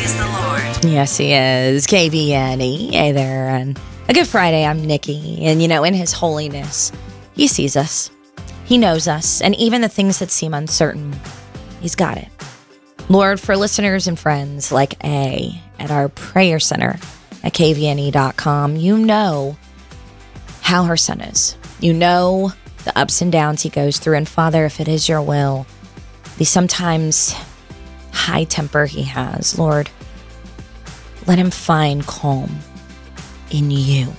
Praise the Lord. Yes, he is. KVNE. Hey there. And a good Friday. I'm Nikki. And, in his holiness, he sees us. He knows us. And even the things that seem uncertain, he's got it. Lord, for listeners and friends like A at our prayer center at kvne.com, you know how her son is. You know the ups and downs he goes through. And Father, if it is your will, the sometimes high temper he has, Lord, let him find calm in you.